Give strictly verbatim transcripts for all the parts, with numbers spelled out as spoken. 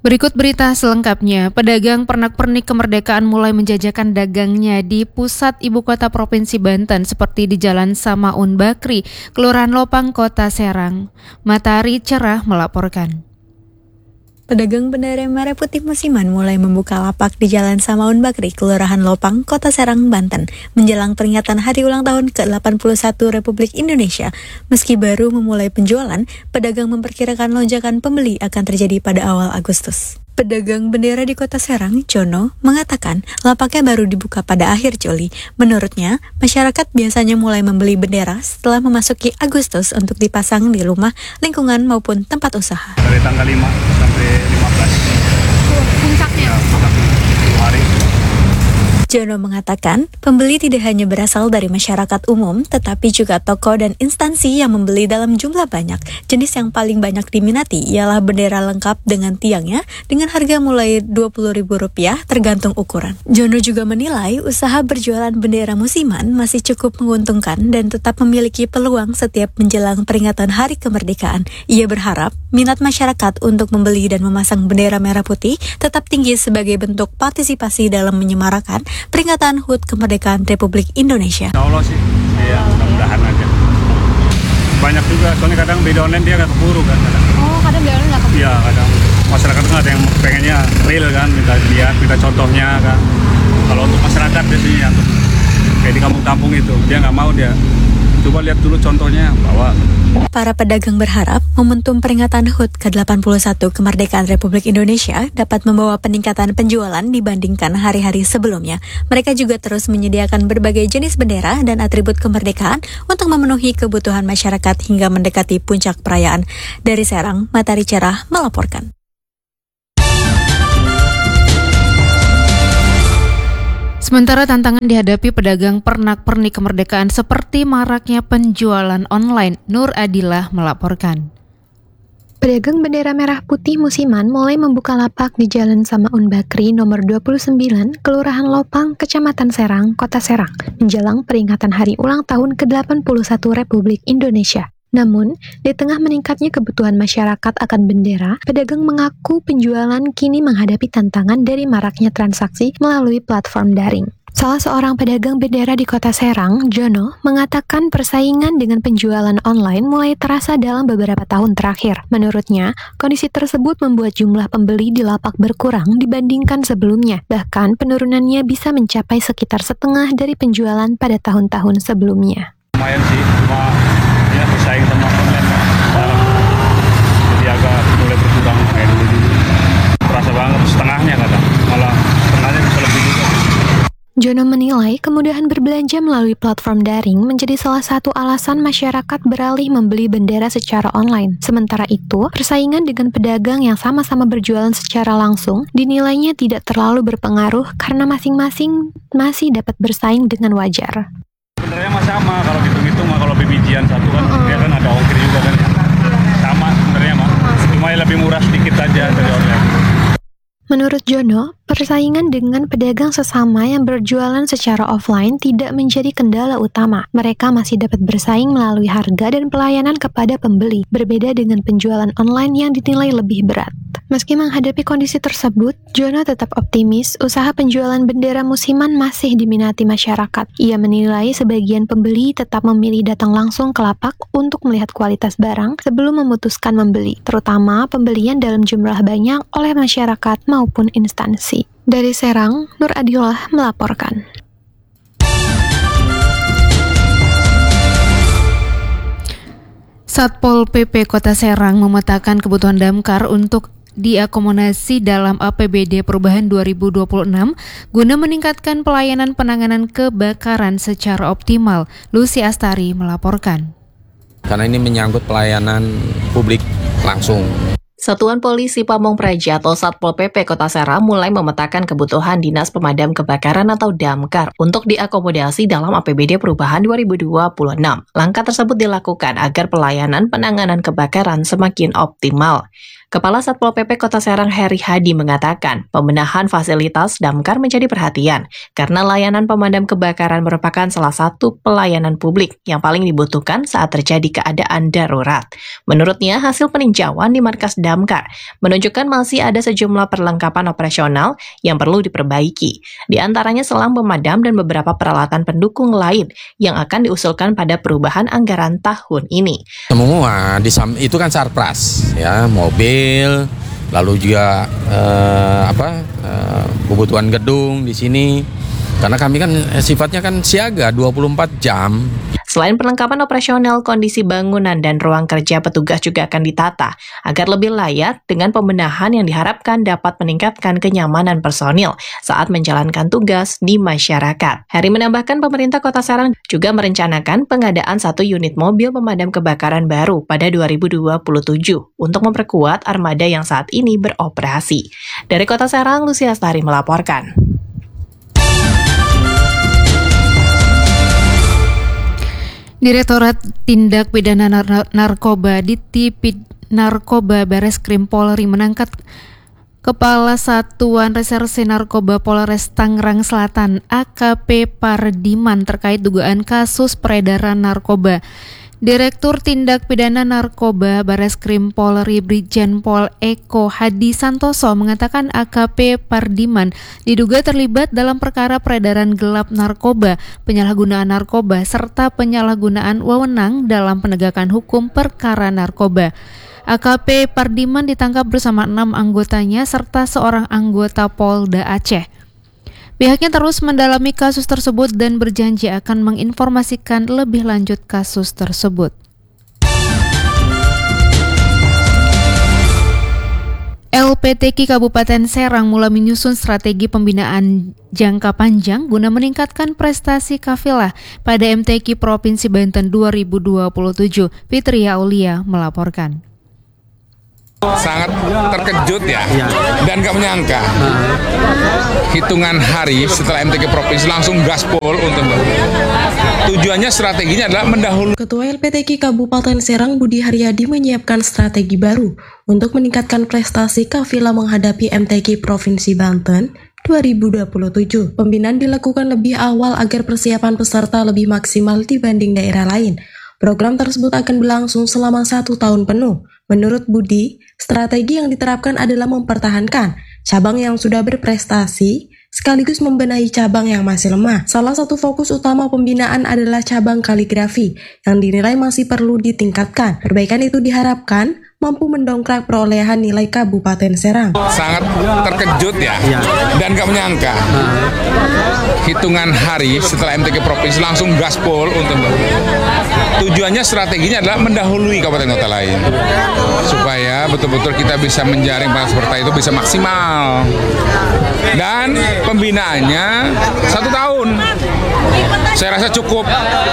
Berikut berita selengkapnya. Pedagang pernak-pernik kemerdekaan mulai menjajakan dagangnya di pusat ibu kota Provinsi Banten seperti di Jalan Samaun Bakri, Kelurahan Lopang, Kota Serang. Matahari Cerah melaporkan. Pedagang bendera merah putih musiman mulai membuka lapak di Jalan Samaun Bakri, Kelurahan Lopang, Kota Serang, Banten, menjelang peringatan hari ulang tahun ke delapan puluh satu Republik Indonesia. Meski baru memulai penjualan, pedagang memperkirakan lonjakan pembeli akan terjadi pada awal Agustus. Pedagang bendera di Kota Serang, Jono, mengatakan lapaknya baru dibuka pada akhir Juli. Menurutnya, masyarakat biasanya mulai membeli bendera setelah memasuki Agustus untuk dipasang di rumah, lingkungan maupun tempat usaha. Dari tanggal lima sampai lima belas. Puncaknya? Ya, puncaknya dua hari. Jono mengatakan, pembeli tidak hanya berasal dari masyarakat umum, tetapi juga toko dan instansi yang membeli dalam jumlah banyak. Jenis yang paling banyak diminati ialah bendera lengkap dengan tiangnya, dengan harga mulai dua puluh ribu rupiah tergantung ukuran. Jono juga menilai usaha berjualan bendera musiman masih cukup menguntungkan dan tetap memiliki peluang setiap menjelang peringatan Hari Kemerdekaan. Ia berharap minat masyarakat untuk membeli dan memasang bendera merah putih tetap tinggi sebagai bentuk partisipasi dalam menyemarakan peringatan H U T Kemerdekaan Republik Indonesia. Insya Allah sih, ya mudah-mudahan aja. Banyak juga, soalnya kadang beda online dia agak keburu kan. Kadang. Oh, kadang beda online nggak keburu? Iya, kadang. Masyarakat kan ada yang pengennya real kan, minta lihat, minta contohnya kan. Kalau untuk masyarakat biasanya, untuk kayak di kampung-kampung itu, dia nggak mau dia. Coba lihat dulu contohnya, bawa. Para pedagang berharap momentum peringatan H U T ke delapan puluh satu Kemerdekaan Republik Indonesia dapat membawa peningkatan penjualan dibandingkan hari-hari sebelumnya. Mereka juga terus menyediakan berbagai jenis bendera dan atribut kemerdekaan untuk memenuhi kebutuhan masyarakat hingga mendekati puncak perayaan. Dari Serang, Matahari Cerah melaporkan. Sementara tantangan dihadapi pedagang pernak-pernik kemerdekaan seperti maraknya penjualan online, Nur Adilah melaporkan. Pedagang bendera merah putih musiman mulai membuka lapak di Jalan Samaun Bakri nomor dua puluh sembilan, Kelurahan Lopang, Kecamatan Serang, Kota Serang, menjelang peringatan Hari Ulang Tahun ke delapan puluh satu Republik Indonesia. Namun, di tengah meningkatnya kebutuhan masyarakat akan bendera, pedagang mengaku penjualan kini menghadapi tantangan dari maraknya transaksi melalui platform daring. Salah seorang pedagang bendera di Kota Serang, Jono, mengatakan persaingan dengan penjualan online mulai terasa dalam beberapa tahun terakhir. Menurutnya, kondisi tersebut membuat jumlah pembeli di lapak berkurang dibandingkan sebelumnya. Bahkan, penurunannya bisa mencapai sekitar setengah dari penjualan pada tahun-tahun sebelumnya. Lumayan sih, cuma ya bersaing sama online kan. Jadi agak mulai berkurang kayak dulu dulu. Terasa banget setengahnya kadang, malah setengahnya bisa lebih juga. Jono menilai kemudahan berbelanja melalui platform daring menjadi salah satu alasan masyarakat beralih membeli bendera secara online. Sementara itu, persaingan dengan pedagang yang sama-sama berjualan secara langsung dinilainya tidak terlalu berpengaruh karena masing-masing masih dapat bersaing dengan wajar. Sebenarnya mah sama, kalau hitung-hitung mah kalau bijian satu kan, uh-uh. dia kan ada ongkir juga kan. Sama sebenarnya mah, cuma lebih murah sedikit aja dari online. Menurut Jono, persaingan dengan pedagang sesama yang berjualan secara offline tidak menjadi kendala utama. Mereka masih dapat bersaing melalui harga dan pelayanan kepada pembeli, berbeda dengan penjualan online yang dinilai lebih berat. Meski menghadapi kondisi tersebut, Jono tetap optimis usaha penjualan bendera musiman masih diminati masyarakat. Ia menilai sebagian pembeli tetap memilih datang langsung ke lapak untuk melihat kualitas barang sebelum memutuskan membeli, terutama pembelian dalam jumlah banyak oleh masyarakat maupun instansi. Dari Serang, Nur Adilah melaporkan. Satpol P P Kota Serang memetakan kebutuhan damkar untuk diakomodasi dalam A P B D Perubahan dua ribu dua puluh enam guna meningkatkan pelayanan penanganan kebakaran secara optimal. Lucy Astari melaporkan. Karena ini menyangkut pelayanan publik langsung. Satuan Polisi Pamong Praja atau Satpol P P Kota Serang mulai memetakan kebutuhan Dinas Pemadam Kebakaran atau Damkar untuk diakomodasi dalam A P B D Perubahan dua ribu dua puluh enam. Langkah tersebut dilakukan agar pelayanan penanganan kebakaran semakin optimal. Kepala Satpol P P Kota Serang Heri Hadi mengatakan, pembenahan fasilitas damkar menjadi perhatian karena layanan pemadam kebakaran merupakan salah satu pelayanan publik yang paling dibutuhkan saat terjadi keadaan darurat. Menurutnya, hasil peninjauan di markas damkar damkar, menunjukkan masih ada sejumlah perlengkapan operasional yang perlu diperbaiki. Di antaranya selang pemadam dan beberapa peralatan pendukung lain yang akan diusulkan pada perubahan anggaran tahun ini. Semua itu kan sarpras, ya, mobil, lalu juga eh, apa eh, kebutuhan gedung di sini. Karena kami kan sifatnya kan siaga dua puluh empat jam. Selain perlengkapan operasional, kondisi bangunan dan ruang kerja petugas juga akan ditata agar lebih layak dengan pembenahan yang diharapkan dapat meningkatkan kenyamanan personil saat menjalankan tugas di masyarakat. Heri menambahkan pemerintah Kota Serang juga merencanakan pengadaan satu unit mobil pemadam kebakaran baru pada dua ribu dua puluh tujuh untuk memperkuat armada yang saat ini beroperasi. Dari Kota Serang, Lucia Astari melaporkan. Direktorat Tindak Pidana Nar- Narkoba Ditipid Narkoba Bareskrim Polri menangkap Kepala Satuan Reserse Narkoba Polres Tangerang Selatan A K P Pardiman terkait dugaan kasus peredaran narkoba. Direktur Tindak Pidana Narkoba Bareskrim Polri Brigjen Pol Eko Hadi Santoso mengatakan A K P Pardiman diduga terlibat dalam perkara peredaran gelap narkoba, penyalahgunaan narkoba, serta penyalahgunaan wewenang dalam penegakan hukum perkara narkoba. A K P Pardiman ditangkap bersama enam anggotanya serta seorang anggota Polda Aceh. Pihaknya terus mendalami kasus tersebut dan berjanji akan menginformasikan lebih lanjut kasus tersebut. L P T K Kabupaten Serang mulai menyusun strategi pembinaan jangka panjang guna meningkatkan prestasi kafilah pada M T Q Provinsi Banten dua ribu dua puluh tujuh. Fitria Aulia melaporkan. Sangat terkejut ya, dan gak menyangka hitungan hari setelah M T Q Provinsi langsung gaspol untuk tujuannya strateginya adalah mendahului. Ketua L P T K Kabupaten Serang Budi Haryadi menyiapkan strategi baru untuk meningkatkan prestasi kafilah menghadapi M T Q Provinsi Banten dua ribu dua puluh tujuh. Pembinaan dilakukan lebih awal agar persiapan peserta lebih maksimal dibanding daerah lain. Program tersebut akan berlangsung selama satu tahun penuh. Menurut Budi, strategi yang diterapkan adalah mempertahankan cabang yang sudah berprestasi, sekaligus membenahi cabang yang masih lemah. Salah satu fokus utama pembinaan adalah cabang kaligrafi, yang dinilai masih perlu ditingkatkan. Perbaikan itu diharapkan mampu mendongkrak perolehan nilai Kabupaten Serang. Sangat terkejut ya, dan gak menyangka hitungan hari setelah M T Q Provinsi langsung gaspol untuk tujuannya strateginya adalah mendahului kabupaten kota lain supaya betul-betul kita bisa menjaring para peserta itu bisa maksimal, dan pembinaannya satu tahun saya rasa cukup,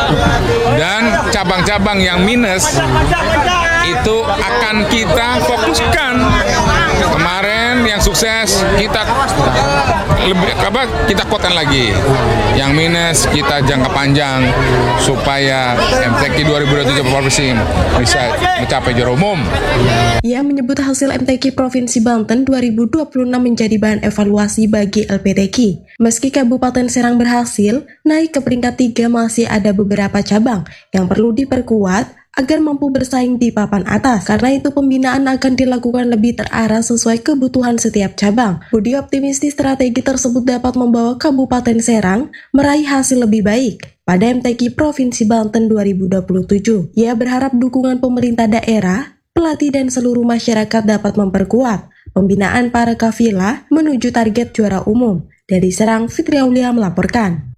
dan cabang-cabang yang minus itu akan kita fokuskan. Kemarin yang sukses kita lebih apa kita kuatkan lagi, yang minus kita jangka panjang supaya M T Q dua ribu dua puluh tujuh Provinsi bisa mencapai juara umum. Ia menyebut hasil M T Q Provinsi Banten dua ribu dua puluh enam menjadi bahan evaluasi bagi L P T Q. Meski Kabupaten Serang berhasil naik ke peringkat tiga, masih ada beberapa cabang yang perlu diperkuat agar mampu bersaing di papan atas. Karena itu pembinaan akan dilakukan lebih terarah sesuai kebutuhan setiap cabang. Budi optimistis strategi tersebut dapat membawa Kabupaten Serang meraih hasil lebih baik pada M T Q Provinsi Banten dua ribu dua puluh tujuh. Ia berharap dukungan pemerintah daerah, pelatih dan seluruh masyarakat dapat memperkuat pembinaan para kafilah menuju target juara umum. Dari Serang, Fitri Aulia melaporkan.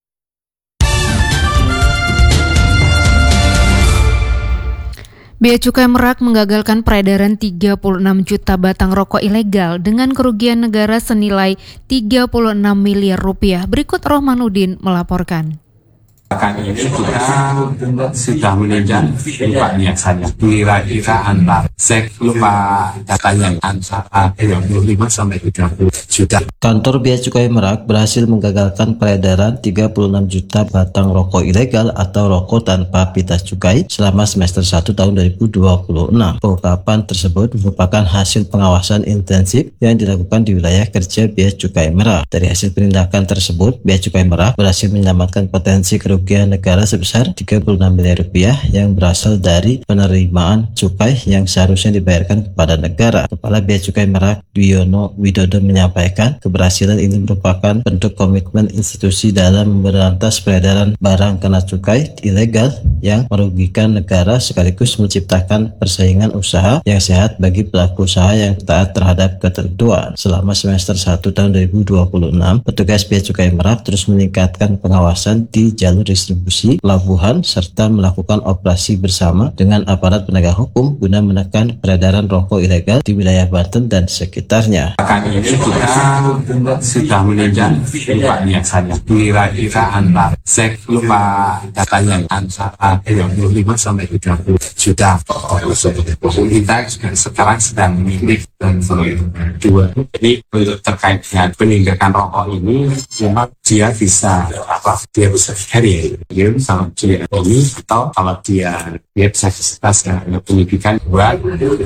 Bea Cukai Merak menggagalkan peredaran tiga puluh enam juta batang rokok ilegal dengan kerugian negara senilai tiga puluh enam miliar rupiah. Berikut Rohmanuddin melaporkan. Kali ini kita sudah meninjau lupa biasanya kira-kira antar sek lupa datanya antara dua puluh lima sampai tiga puluh juta. Kantor Bea Cukai Merak berhasil menggagalkan peredaran tiga puluh enam juta batang rokok ilegal atau rokok tanpa pitas cukai selama semester satu tahun dua ribu dua puluh enam. Pengungkapan tersebut merupakan hasil pengawasan intensif yang dilakukan di wilayah kerja Bea Cukai Merak. Dari hasil penindakan tersebut, Bea Cukai Merak berhasil menyelamatkan potensi kerugian kerugian negara sebesar tiga puluh enam miliar rupiah yang berasal dari penerimaan cukai yang seharusnya dibayarkan kepada negara. Kepala Bea Cukai Merak Dwiyono Widodo menyampaikan keberhasilan ini merupakan bentuk komitmen institusi dalam memberantas peredaran barang kena cukai ilegal yang merugikan negara sekaligus menciptakan persaingan usaha yang sehat bagi pelaku usaha yang taat terhadap ketentuan. Selama semester satu tahun dua ribu dua puluh enam, petugas Bea Cukai Merak terus meningkatkan pengawasan di jalur distribusi, pelabuhan, serta melakukan operasi bersama dengan aparat penegak hukum guna menekan peredaran rokok ilegal di wilayah Banten dan sekitarnya. Kali ini kita sudah meninjau lupa biasanya kira-kira antar saya lupa datanya antara dua puluh lima sampai tiga puluh juta. Kita sekarang sedang memilih dan dua. Ini untuk terkait dengan penindakan rokok ini, memang dia bisa apa? Dia bisa carry sama dia ini, atau kalau dia dia bisa disetaskan penyidikan buat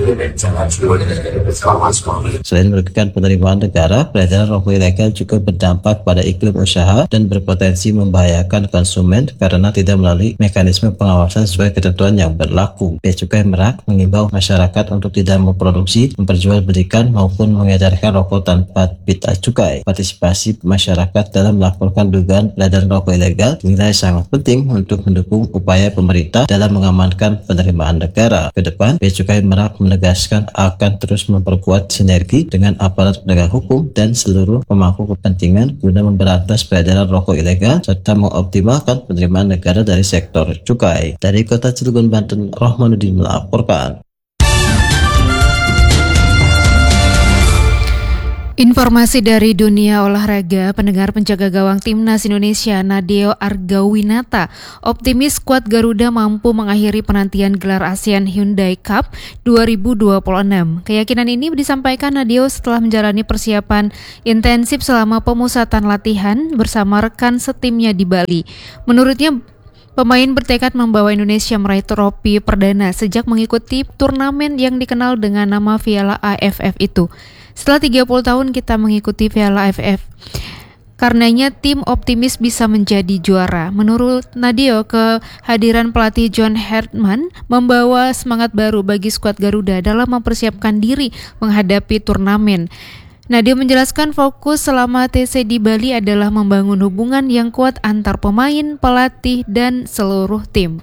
Selain merugikan penerimaan negara, peredaran rokok ilegal juga berdampak pada iklim usaha dan berpotensi membahayakan konsumen karena tidak melalui mekanisme pengawasan sesuai ketentuan yang berlaku. Bea Cukai Merak mengimbau masyarakat untuk tidak memproduksi, memperjualbelikan maupun mengedarkan rokok tanpa pita cukai. Partisipasi masyarakat dalam melaporkan dugaan peredaran rokok ilegal dinilai sangat penting untuk mendukung upaya pemerintah dalam mengamankan penerimaan negara. Ke depan, Bea Cukai Merak menegaskan akan terus memperkuat sinergi dengan aparat penegak hukum dan seluruh pemangku kepentingan guna memberantas peredaran rokok ilegal serta mengoptimalkan penerimaan negara dari sektor cukai. Dari Kota Cilegon, Banten, Rohmanuddin melaporkan. Informasi dari dunia olahraga, pendengar penjaga gawang Timnas Indonesia Nadeo Argawinata optimis skuad Garuda mampu mengakhiri penantian gelar ASEAN Hyundai Cup dua ribu dua puluh enam. Keyakinan ini disampaikan Nadeo setelah menjalani persiapan intensif selama pemusatan latihan bersama rekan setimnya di Bali. Menurutnya, pemain bertekad membawa Indonesia meraih trofi perdana sejak mengikuti turnamen yang dikenal dengan nama Piala A F F itu. Setelah tiga puluh tahun kita mengikuti Piala A F F, karenanya tim optimis bisa menjadi juara. Menurut Nadeo, kehadiran pelatih John Herdman membawa semangat baru bagi skuad Garuda dalam mempersiapkan diri menghadapi turnamen. Nadeo menjelaskan fokus selama T C di Bali adalah membangun hubungan yang kuat antar pemain, pelatih, dan seluruh tim.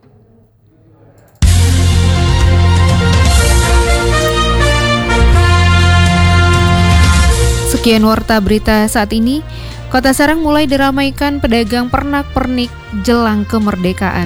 Sekian warta berita saat ini. Kota Serang mulai diramaikan pedagang pernak-pernik jelang kemerdekaan.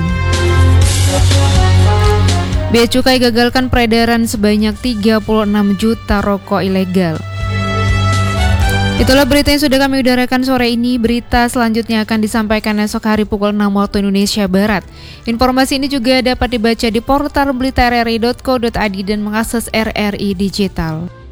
Bea Cukai gagalkan peredaran sebanyak tiga puluh enam juta rokok ilegal. Itulah berita yang sudah kami udarakan sore ini. Berita selanjutnya akan disampaikan esok hari pukul enam waktu Indonesia Barat. Informasi ini juga dapat dibaca di portal berita r r i dot co dot i d dan mengakses R R I Digital.